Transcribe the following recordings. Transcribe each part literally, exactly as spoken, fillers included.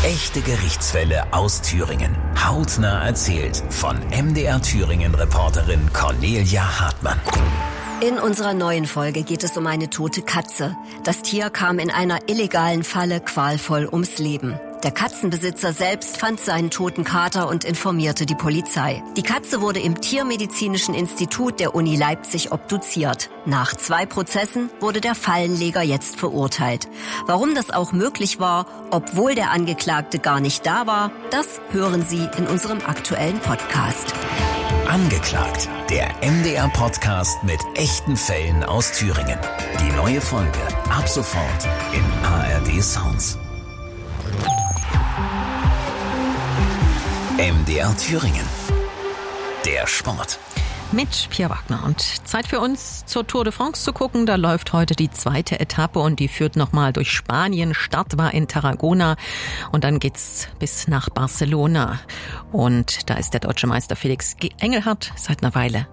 Echte Gerichtsfälle aus Thüringen. Hautnah erzählt von M D R Thüringen-Reporterin Cornelia Hartmann. In unserer neuen Folge geht es um eine tote Katze. Das Tier kam in einer illegalen Falle qualvoll ums Leben. Der Katzenbesitzer selbst fand seinen toten Kater und informierte die Polizei. Die Katze wurde im Tiermedizinischen Institut der Uni Leipzig obduziert. Nach zwei Prozessen wurde der Fallenleger jetzt verurteilt. Warum das auch möglich war, obwohl der Angeklagte gar nicht da war, das hören Sie in unserem aktuellen Podcast. Angeklagt, der M D R-Podcast mit echten Fällen aus Thüringen. Die neue Folge ab sofort in A R D Sounds. M D R Thüringen. Der Sport. Mit Pierre Wagner. Und Zeit für uns zur Tour de France zu gucken. Da läuft heute die zweite Etappe und die führt nochmal durch Spanien. Start war in Tarragona und dann geht's bis nach Barcelona. Und da ist der deutsche Meister Felix Engelhardt seit einer Weile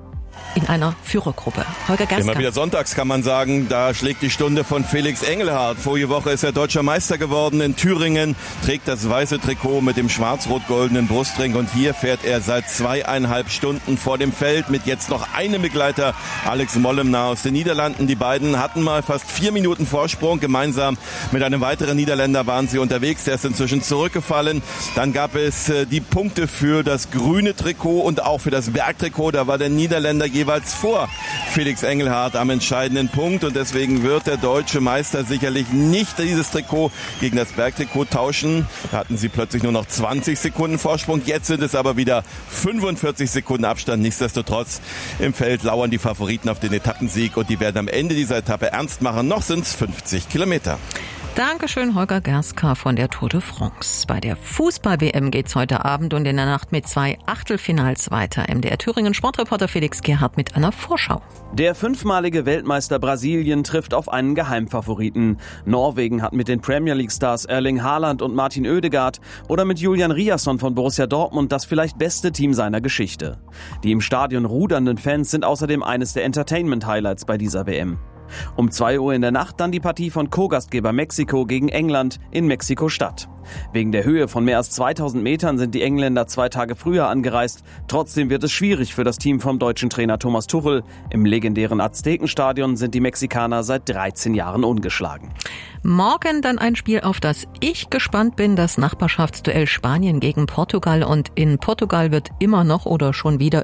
in einer Führergruppe. Holger Gerska. Immer wieder sonntags kann man sagen, da schlägt die Stunde von Felix Engelhardt. Vorige Woche ist er deutscher Meister geworden in Thüringen, trägt das weiße Trikot mit dem schwarz-rot-goldenen Brustring und hier fährt er seit zweieinhalb Stunden vor dem Feld mit jetzt noch einem Begleiter, Alex Mollema aus den Niederlanden. Die beiden hatten mal fast vier Minuten Vorsprung. Gemeinsam mit einem weiteren Niederländer waren sie unterwegs. Der ist inzwischen zurückgefallen. Dann gab es die Punkte für das grüne Trikot und auch für das Bergtrikot. Da war der Niederländer jeweils vor Felix Engelhardt am entscheidenden Punkt und deswegen wird der deutsche Meister sicherlich nicht dieses Trikot gegen das Bergtrikot tauschen. Da hatten sie plötzlich nur noch zwanzig Sekunden Vorsprung, jetzt sind es aber wieder fünfundvierzig Sekunden Abstand. Nichtsdestotrotz im Feld lauern die Favoriten auf den Etappensieg und die werden am Ende dieser Etappe ernst machen. Noch sind es fünfzig Kilometer. Dankeschön, Holger Gerska von der Tour de France. Bei der Fußball-W M geht's heute Abend und in der Nacht mit zwei Achtelfinals weiter. M D R Thüringen Sportreporter Felix Gerhardt mit einer Vorschau. Der fünfmalige Weltmeister Brasilien trifft auf einen Geheimfavoriten. Norwegen hat mit den Premier League-Stars Erling Haaland und Martin Oedegaard oder mit Julian Riasson von Borussia Dortmund das vielleicht beste Team seiner Geschichte. Die im Stadion rudernden Fans sind außerdem eines der Entertainment-Highlights bei dieser W M. Um zwei Uhr in der Nacht dann die Partie von Co-Gastgeber Mexiko gegen England in Mexiko-Stadt. Wegen der Höhe von mehr als zweitausend Metern sind die Engländer zwei Tage früher angereist. Trotzdem wird es schwierig für das Team vom deutschen Trainer Thomas Tuchel. Im legendären Aztekenstadion sind die Mexikaner seit dreizehn Jahren ungeschlagen. Morgen dann ein Spiel, auf das ich gespannt bin, das Nachbarschaftsduell Spanien gegen Portugal. Und in Portugal wird immer noch oder schon wieder